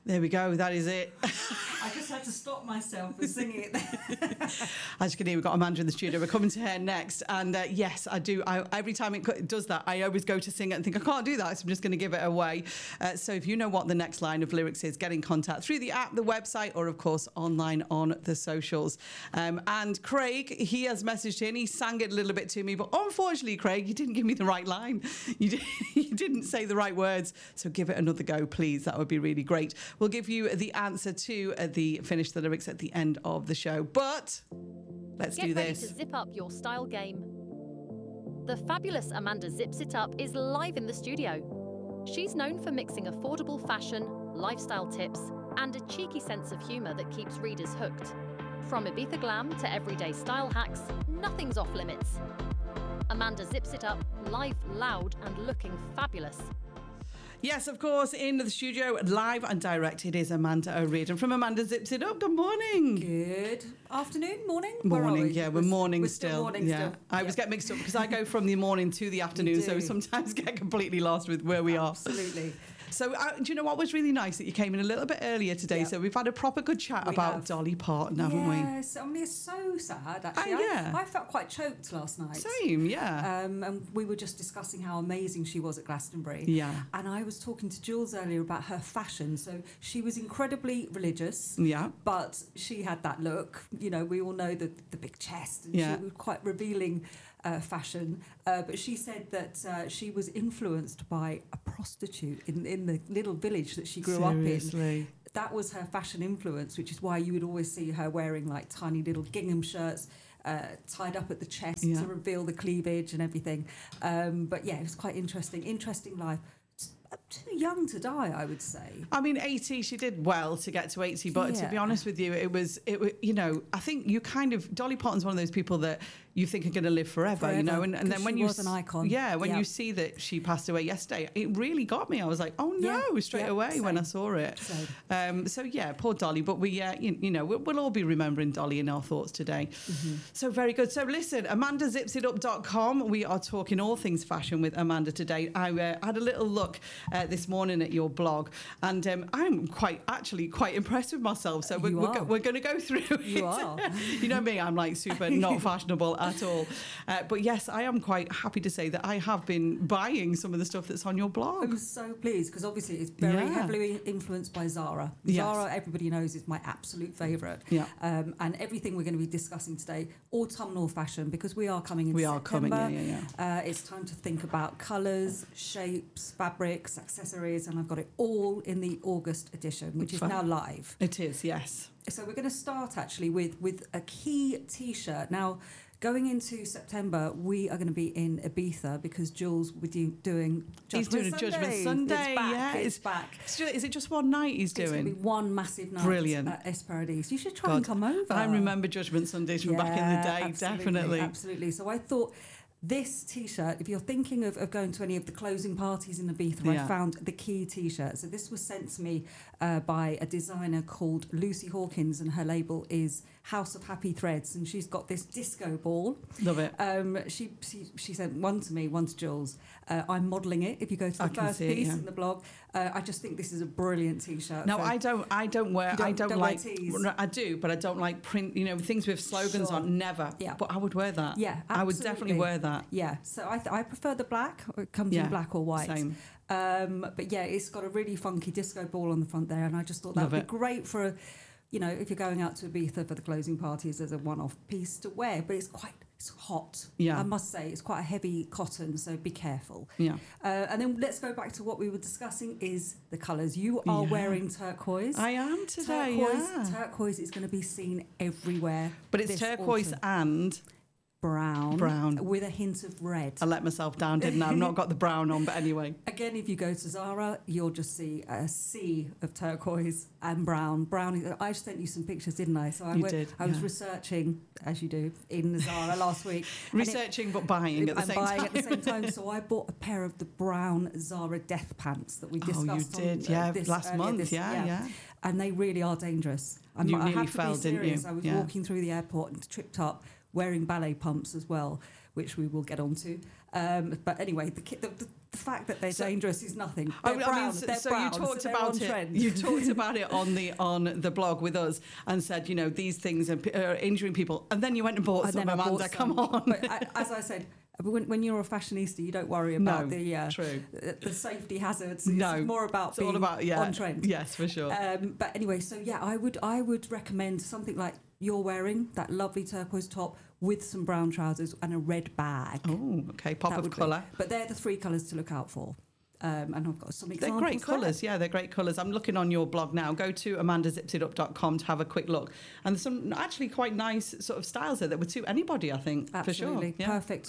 There we go. That is it. I just had to stop myself from singing it. As you can hear, we've got Amanda in the studio. We're coming to her next. And yes, I do. Every time it does that, I always go to sing it and think, I can't do that, so I'm just going to give it away. So if you know what the next line of lyrics is, get in contact through the app, the website, or of course, online on the socials. And Craig, he has messaged in. He sang it a little bit to me, but unfortunately, Craig, you didn't give me the right line. You didn't say the right words. So give it another go, please. That would be really great. We'll give you the answer to the finish the lyrics at the end of the show. But let's do this. Get ready to zip up your style game. The fabulous Amanda Zips It Up is live in the studio. She's known for mixing affordable fashion, lifestyle tips, and a cheeky sense of humour that keeps readers hooked. From Ibiza glam to everyday style hacks, nothing's off limits. Amanda Zips It Up, live, loud, and looking fabulous. Yes, of course, in the studio, live and direct, it is Amanda O'Riordan from Amanda Zips It Up. Good morning. Good afternoon, morning. Morning, yeah, we're morning we're still. morning yeah. still. I always get mixed up because I go from the morning to the afternoon, so do. sometimes get completely lost with where we are. Absolutely. So, do you know what was really nice that you came in a little bit earlier today? Yep. So we've had a proper good chat We about have. Dolly Parton, haven't we? Yes, I mean, it's so sad, actually. yeah. I felt quite choked last night. Same, yeah. And we were just discussing how amazing she was at Glastonbury. Yeah. And I was talking to Jules earlier about her fashion. So she was incredibly religious. Yeah. But she had that look. You know, we all know the big chest. And Yeah. she was quite revealing fashion. But she said that she was influenced by a prostitute in the little village that she grew up in. Seriously. That was her fashion influence, which is why you would always see her wearing like tiny little gingham shirts tied up at the chest Yeah. to reveal the cleavage and everything. But yeah, it was quite interesting life. Too young to die, I would say. I mean, 80, she did well to get to 80, but to be Yeah. honest with you, it was, you know, I think you kind of, Dolly Parton's one of those people that you think are going to live forever, you know, and then when she you was an icon. Yeah, when Yeah. you see that she passed away yesterday, it really got me. I was like, oh no, Yeah. straight Yeah. away when I Same. saw it. Same. So yeah, poor Dolly, but we, you know, we'll all be remembering Dolly in our thoughts today. Mm-hmm. So very good. So listen, AmandaZipsItUp.com. We are talking all things fashion with Amanda today. I had a little look this morning at your blog, and I'm quite impressed with myself. So we're going to go through it. You are. You know me, I'm like super not fashionable at all. But yes, I am quite happy to say that I have been buying some of the stuff that's on your blog. I'm so pleased because obviously it's very heavily influenced by Zara. Yes. Zara, everybody knows, is my absolute favourite. Yeah. And everything we're going to be discussing today, autumnal fashion, because we are coming into September. It's time to think about colours, shapes, fabrics, accessories, and I've got it all in the August edition, which is now live. It is, yes. So we're going to start actually with a key T-shirt. Now, going into September, we are going to be in Ibiza because Jules with you doing Judgment He's doing a Judgment Sunday. It's back. Yeah, it's back. Is it just one night he's doing? It's going to be one massive night. Brilliant. At Esperadis. You should try and come over. I remember Judgment Sundays from back in the day, absolutely, definitely. Absolutely. So I thought this T-shirt, if you're thinking of going to any of the closing parties in Ibiza, I found the key T-shirt. So this was sent to me by a designer called Lucy Hawkins, and her label is House of Happy Threads, and she's got this disco ball. Love it. She sent one to me, one to Jules. I'm modelling it. If you go to the first piece in the blog, I just think this is a brilliant T-shirt. No, I don't wear. I don't like. wear tees. No, I do, but I don't like print. You know, things with slogans on. Never. Yeah. But I would wear that. Yeah, absolutely. I would definitely wear that. Yeah, so I prefer the black. It comes in black or white. Same. But yeah, it's got a really funky disco ball on the front there, and I just thought that would be great for if you're going out to Ibiza for the closing parties as a one-off piece to wear. But it's hot. Yeah, I must say it's quite a heavy cotton, so be careful. Yeah. And then let's go back to what we were discussing is the colours. You are wearing turquoise. I am today. Turquoise is going to be seen everywhere. But it's turquoise and brown with a hint of red. I let myself down, didn't I? I've not got the brown on, but anyway. Again, if you go to Zara, you'll just see a sea of turquoise and brown. I sent you some pictures, didn't I? So I was researching, as you do, in Zara last week. Researching but buying at the same time. At the same time. So I bought a pair of the brown Zara death pants that we discussed. Oh, you did, last month, yeah. And they really are dangerous. You nearly fell, didn't you? I was walking through the airport and tripped up, wearing ballet pumps as well, which we will get onto. But anyway, the fact that they're dangerous is nothing. I They're mean, brown. so, They're so brown, you talked so they're about on it. trend. You talked about it on the blog with us and said, you know, these things are injuring people, and then you went and bought And some. then I bought Amanda, some. come on. But as I said, when you're a fashionista, you don't worry about true. the safety hazards. No, It's more about it's being all about on trend. Yes, for sure. But anyway, so yeah, I would recommend something like you're wearing, that lovely turquoise top with some brown trousers and a red bag. Oh, okay, pop That of would be- colour. But they're the 3 colours to look out for. And I've got some They're examples. great there. colours, yeah, they're great colours. I'm looking on your blog now. Go to amandazipsedup.com to have a quick look. And there's some actually quite nice sort of styles there that would suit anybody, I think, Absolutely. for sure. Yeah. Perfect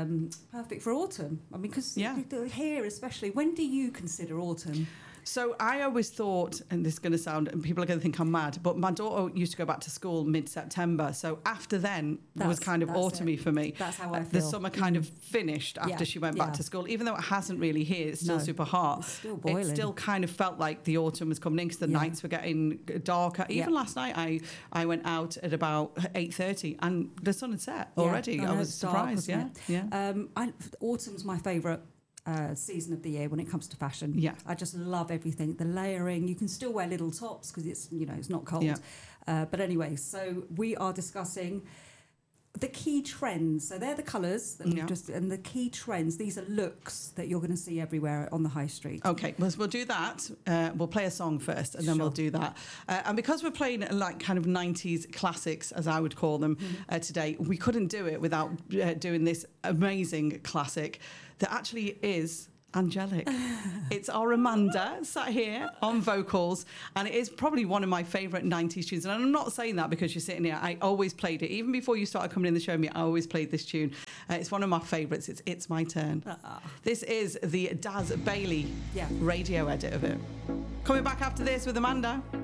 for autumn. I mean, because Yeah. here especially, when do you consider autumn? So I always thought, and this is going to sound, and people are going to think I'm mad, but my daughter used to go back to school mid-September. So after then was kind of that's autumny it. for me. That's how I The feel. summer kind of finished after Yeah, she went back yeah. to school. Even though it hasn't really here, it's still No, super hot. it's still boiling. It still kind of felt like the autumn was coming in because the Yeah. nights were getting darker. Even Yeah. last night, I went out at about 8:30 and the sun had set Yeah, already. I I know, was it's dark, surprised. wasn't Yeah. Autumn's my favourite season of the year when it comes to fashion. Yeah. I just love everything. The layering. You can still wear little tops because it's not cold. Yeah. But anyway, so we are discussing the key trends. So they're the colours that Yeah. and the key trends. These are looks that you're going to see everywhere on the high street. Okay, we'll do that. We'll play a song first, and then we'll do that. And because we're playing like kind of 90s classics, as I would call them, today, we couldn't do it without doing this amazing classic that actually is angelic. It's our Amanda sat here on vocals, and it is probably one of my favourite 90s tunes. And I'm not saying that because you're sitting here. I always played it. Even before you started coming in the show with me, I always played this tune. It's one of my favourites. It's My Turn. This is the Daz Bailey radio edit of it. Coming back after this with Amanda.